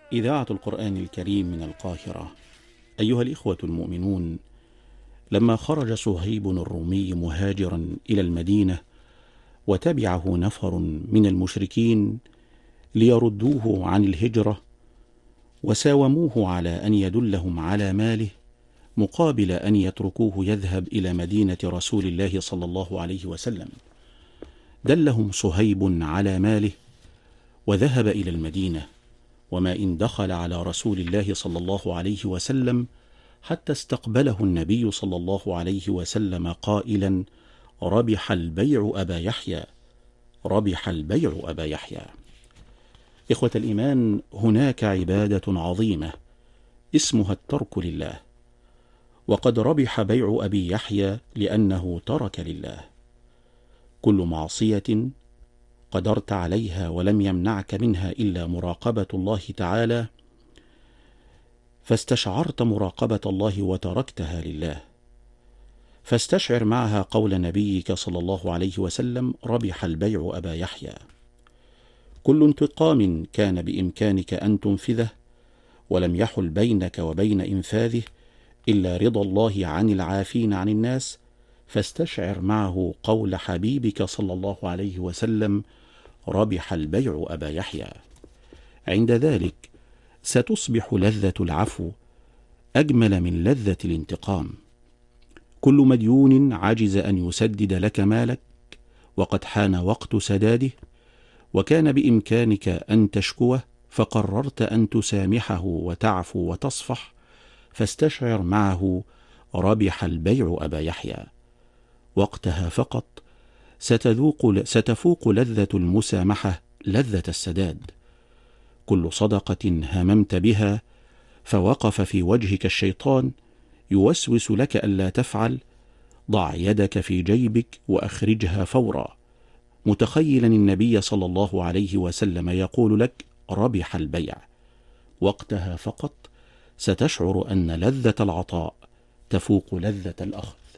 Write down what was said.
إذاعة القرآن الكريم من القاهرة. أيها الإخوة المؤمنون، لما خرج صهيب الرومي مهاجرا إلى المدينة وتبعه نفر من المشركين ليردوه عن الهجرة وساوموه على أن يدلهم على ماله مقابل أن يتركوه يذهب إلى مدينة رسول الله صلى الله عليه وسلم، دلهم صهيب على ماله وذهب إلى المدينة، وما إن دخل على رسول الله صلى الله عليه وسلم حتى استقبله النبي صلى الله عليه وسلم قائلا: ربح البيع أبا يحيى، ربح البيع أبا يحيى. إخوة الإيمان، هناك عبادة عظيمة اسمها الترك لله، وقد ربح بيع أبي يحيى لأنه ترك لله. كل معصية قدرت عليها ولم يمنعك منها إلا مراقبة الله تعالى، فاستشعرت مراقبة الله وتركتها لله، فاستشعر معها قول نبيك صلى الله عليه وسلم: ربح البيع أبا يحيى. كل انتقام كان بإمكانك أن تنفذه ولم يحل بينك وبين إنفاذه إلا رضا الله عن العافين عن الناس، فاستشعر معه قول حبيبك صلى الله عليه وسلم: ربح البيع أبا يحيى. عند ذلك ستصبح لذة العفو أجمل من لذة الانتقام. كل مديون عجز أن يسدد لك مالك وقد حان وقت سداده، وكان بإمكانك أن تشكوه فقررت أن تسامحه وتعفو وتصفح، فاستشعر معه ربح البيع أبا يحيى. وقتها فقط ستفوق لذة المسامحة لذة السداد. كل صدقة هممت بها فوقف في وجهك الشيطان يوسوس لك ألا تفعل، ضع يدك في جيبك وأخرجها فورا، متخيلا النبي صلى الله عليه وسلم يقول لك: ربح البيع. وقتها فقط ستشعر أن لذة العطاء تفوق لذة الأخذ.